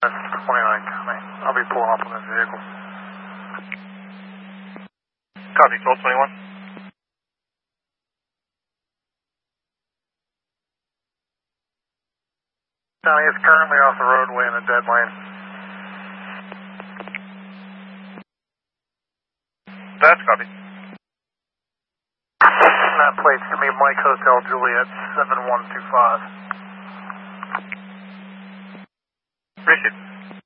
That's 29 coming. I'll be pulling up on this vehicle. Copy, 1221. County is currently off the roadway in a dead lane. That's copy. That plate's going to be Mike Hotel Juliet 7125. Appreciate it.